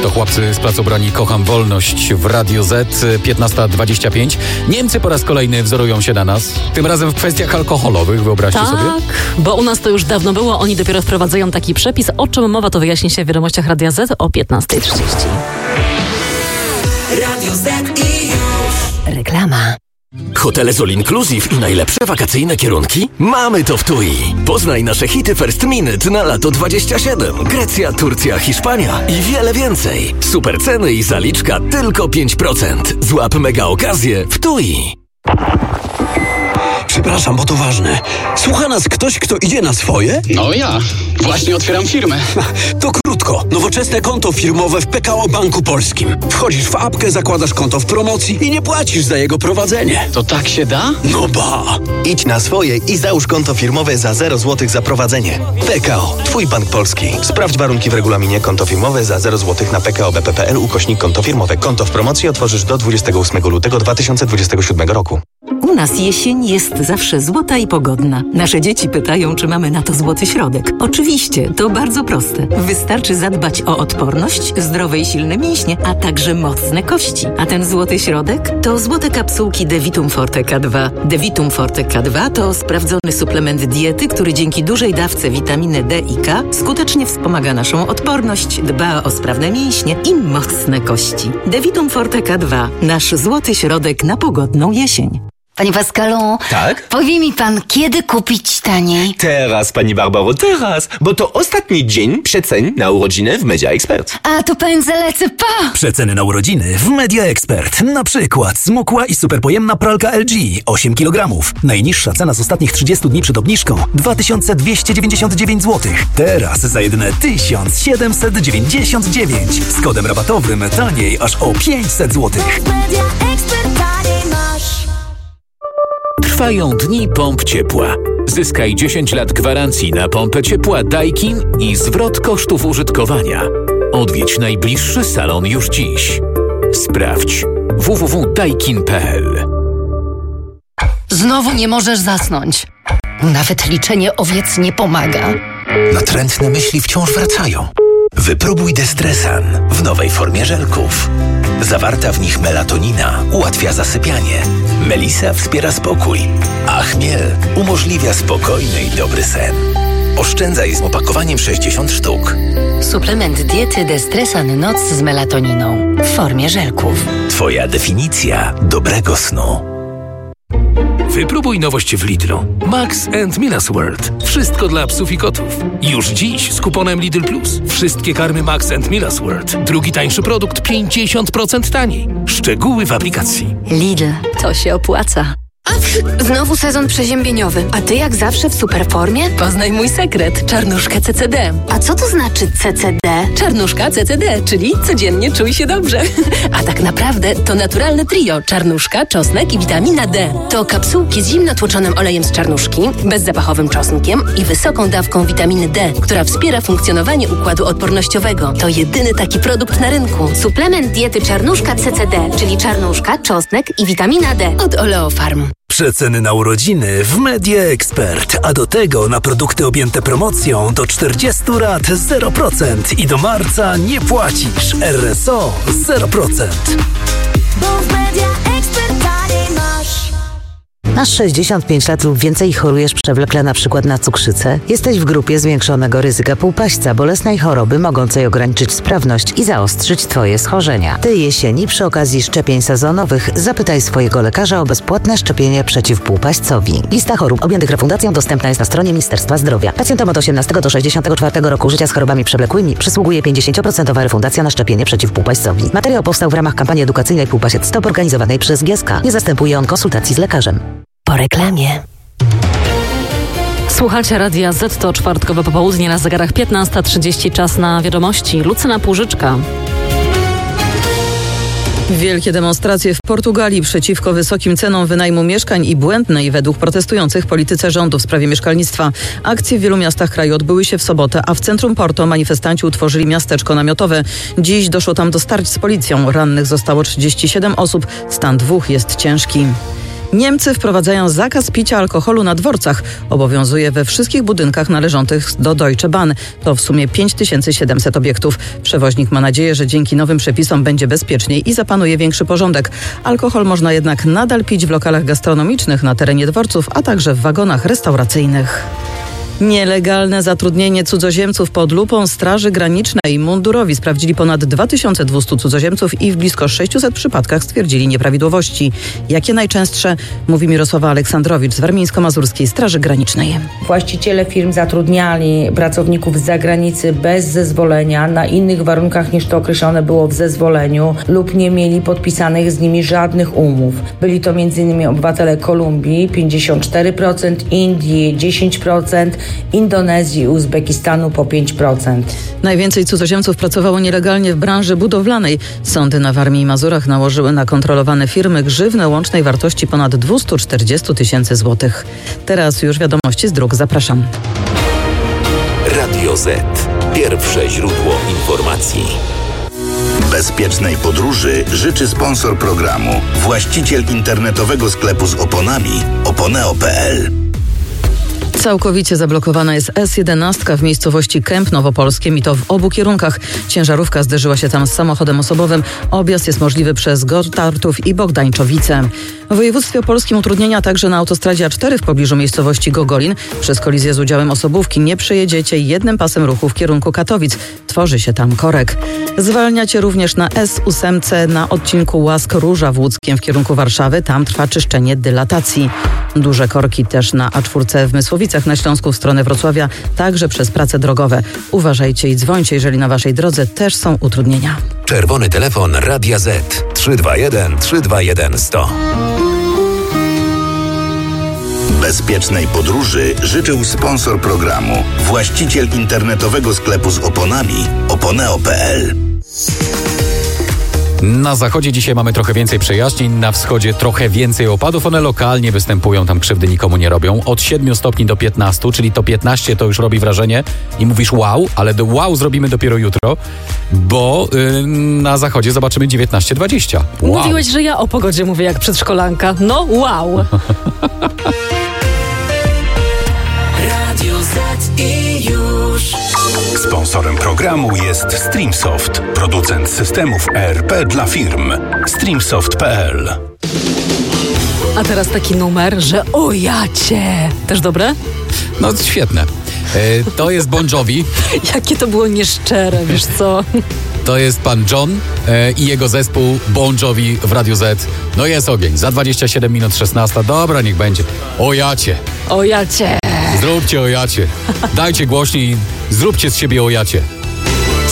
To chłopcy z Placu Broni Kocham Wolność w Radiu Z, 15:25. Niemcy po raz kolejny wzorują się na nas. Tym razem w kwestiach alkoholowych, wyobraźcie sobie. Tak, bo u nas to już dawno było. Oni dopiero wprowadzają taki przepis. O czym mowa, to wyjaśni się w wiadomościach Radia Z o 15:30. Radio Z i już. Reklama. Hotele z All Inclusive i najlepsze wakacyjne kierunki? Mamy to w TUI. Poznaj nasze hity First Minute na lato 27. Grecja, Turcja, Hiszpania i wiele więcej. Super ceny i zaliczka tylko 5%. Złap mega okazję w TUI. Przepraszam, bo to ważne. Słucha nas ktoś, kto idzie na swoje? No ja. Właśnie otwieram firmę. To krótko. Nowoczesne konto firmowe w PKO Banku Polskim. Wchodzisz w apkę, zakładasz konto w promocji i nie płacisz za jego prowadzenie. To tak się da? No ba! Idź na swoje i załóż konto firmowe za 0 zł za prowadzenie. PKO. Twój bank polski. Sprawdź warunki w regulaminie. Konto firmowe za 0 zł na pkobp.pl/konto firmowe. Konto w promocji otworzysz do 28 lutego 2027 roku. U nas jesień jest zawsze złota i pogodna. Nasze dzieci pytają, czy mamy na to złoty środek. Oczywiście, to bardzo proste. Wystarczy zadbać o odporność, zdrowe i silne mięśnie, a także mocne kości. A ten złoty środek to złote kapsułki Devitum Forte K2. Devitum Forte K2 to sprawdzony suplement diety, który dzięki dużej dawce witaminy D i K skutecznie wspomaga naszą odporność, dba o sprawne mięśnie i mocne kości. Devitum Forte K2. Nasz złoty środek na pogodną jesień. Panie Pascalu, tak? Powie mi pan, kiedy kupić taniej? Teraz, pani Barbaro, teraz, bo to ostatni dzień przecen na urodziny w Media Expert. A to powiem, zalecę, pa! Przeceny na urodziny w Media Expert. Na przykład smukła i superpojemna pralka LG 8 kg. Najniższa cena z ostatnich 30 dni przed obniżką 2299 zł. Teraz za jedyne 1799. Z kodem rabatowym taniej aż o 500 zł. Media Expert taniej masz. Trwają dni pomp ciepła. Zyskaj 10 lat gwarancji na pompę ciepła Daikin i zwrot kosztów użytkowania. Odwiedź najbliższy salon już dziś. Sprawdź www.daikin.pl. Znowu nie możesz zasnąć. Nawet liczenie owiec nie pomaga. Natrętne myśli wciąż wracają. Wypróbuj Destresan w nowej formie żelków. Zawarta w nich melatonina ułatwia zasypianie. Melisa wspiera spokój, a chmiel umożliwia spokojny i dobry sen. Oszczędzaj z opakowaniem 60 sztuk. Suplement diety Destresan Noc z melatoniną w formie żelków. Twoja definicja dobrego snu. Wypróbuj nowość w Lidlu. Max and Milas World. Wszystko dla psów i kotów. Już dziś z kuponem Lidl Plus. Wszystkie karmy Max and Milas World. Drugi tańszy produkt 50% taniej. Szczegóły w aplikacji. Lidl, to się opłaca. Znowu sezon przeziębieniowy, a ty jak zawsze w super formie? Poznaj mój sekret, czarnuszkę CCD. A co to znaczy CCD? Czarnuszka CCD, czyli codziennie czuj się dobrze. A tak naprawdę to naturalne trio, czarnuszka, czosnek i witamina D. To kapsułki z zimno tłoczonym olejem z czarnuszki, bezzapachowym czosnkiem i wysoką dawką witaminy D, która wspiera funkcjonowanie układu odpornościowego. To jedyny taki produkt na rynku. Suplement diety czarnuszka CCD, czyli czarnuszka, czosnek i witamina D od Oleofarm. Przeceny na urodziny w Media Expert, a do tego na produkty objęte promocją do 40 lat 0% i do marca nie płacisz. RSO 0%. Bo w Media Expert taniej masz. Masz 65 lat lub więcej i chorujesz przewlekle na przykład na cukrzycę? Jesteś w grupie zwiększonego ryzyka półpaśćca, bolesnej choroby mogącej ograniczyć sprawność i zaostrzyć Twoje schorzenia. Tej jesieni przy okazji szczepień sezonowych zapytaj swojego lekarza o bezpłatne szczepienie przeciw półpaśćcowi. Lista chorób objętych refundacją dostępna jest na stronie Ministerstwa Zdrowia. Pacjentom od 18 do 64 roku życia z chorobami przewlekłymi przysługuje 50% refundacja na szczepienie przeciw półpaśćcowi. Materiał powstał w ramach kampanii edukacyjnej Półpasiec Stop organizowanej przez GSK. Nie zastępuje on konsultacji z lekarzem. Po reklamie. Słuchacie Radia Z, to czwartkowe popołudnie, na zegarach 15:30, czas na wiadomości. Lucyna Płużyczka. Wielkie demonstracje w Portugalii przeciwko wysokim cenom wynajmu mieszkań i błędnej według protestujących polityce rządu w sprawie mieszkalnictwa. Akcje w wielu miastach kraju odbyły się w sobotę, a w centrum Porto manifestanci utworzyli miasteczko namiotowe. Dziś doszło tam do starć z policją. Rannych zostało 37 osób, stan 2 jest ciężki. Niemcy wprowadzają zakaz picia alkoholu na dworcach. Obowiązuje we wszystkich budynkach należących do Deutsche Bahn. To w sumie 5700 obiektów. Przewoźnik ma nadzieję, że dzięki nowym przepisom będzie bezpieczniej i zapanuje większy porządek. Alkohol można jednak nadal pić w lokalach gastronomicznych na terenie dworców, a także w wagonach restauracyjnych. Nielegalne zatrudnienie cudzoziemców pod lupą Straży Granicznej. Mundurowi sprawdzili ponad 2200 cudzoziemców i w blisko 600 przypadkach stwierdzili nieprawidłowości. Jakie najczęstsze? Mówi Mirosława Aleksandrowicz z Warmińsko-Mazurskiej Straży Granicznej. Właściciele firm zatrudniali pracowników z zagranicy bez zezwolenia, na innych warunkach niż to określone było w zezwoleniu lub nie mieli podpisanych z nimi żadnych umów. Byli to m.in. obywatele Kolumbii 54%, Indii 10%, Indonezji i Uzbekistanu po 5%. Najwięcej cudzoziemców pracowało nielegalnie w branży budowlanej. Sądy na Warmii i Mazurach nałożyły na kontrolowane firmy grzywnę łącznej wartości ponad 240 tysięcy złotych. Teraz już wiadomości z dróg. Zapraszam. Radio Z. Pierwsze źródło informacji. Bezpiecznej podróży życzy sponsor programu, właściciel internetowego sklepu z oponami oponeo.pl. Całkowicie zablokowana jest S11 w miejscowości Kęp Nowopolskiem i to w obu kierunkach. Ciężarówka zderzyła się tam z samochodem osobowym. Objazd jest możliwy przez Gottartów i Bogdańczowice. W województwie opolskim utrudnienia także na autostradzie A4 w pobliżu miejscowości Gogolin. Przez kolizję z udziałem osobówki nie przejedziecie jednym pasem ruchu w kierunku Katowic. Tworzy się tam korek. Zwalniacie również na S8 na odcinku Łask-Róża w Łódzkiem w kierunku Warszawy. Tam trwa czyszczenie dylatacji. Duże korki też na A4 w Mysłowicach na Śląsku w stronę Wrocławia, także przez prace drogowe. Uważajcie i dzwońcie, jeżeli na waszej drodze też są utrudnienia. Czerwony telefon Radia Z 321 321 100. Bezpiecznej podróży życzył sponsor programu, właściciel internetowego sklepu z oponami oponeo.pl. Na zachodzie dzisiaj mamy trochę więcej przejaśnień, na wschodzie trochę więcej opadów. One lokalnie występują, tam krzywdy nikomu nie robią. Od 7 stopni do 15, czyli to 15 to już robi wrażenie i mówisz wow, ale do wow zrobimy dopiero jutro, bo na zachodzie zobaczymy 19-20. Wow. Mówiłeś, że ja o pogodzie mówię jak przedszkolanka. No wow. Radio Z i już. Sponsorem programu jest Streamsoft, producent systemów ERP dla firm. Streamsoft.pl. A teraz taki numer, że o jacie. Też dobre? No świetne. To jest Bon Jovi. Jakie to było nieszczere, wiesz co? To jest pan John i jego zespół Bon Jovi w Radiu Z. No jest ogień. Za 27 minut 16. Dobra, niech będzie. O jacie. O jacie. Zróbcie o jacie. Dajcie głośniej i zróbcie z siebie o jacie.